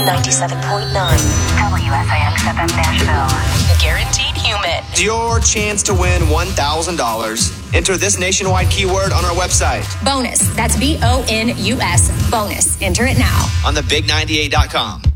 97.9 WSIX-FM Nashville. Guaranteed human. It's your chance to win $1,000. Enter this nationwide keyword on our website. Bonus. That's BONUS. Bonus. Enter it now. On thebig98.com.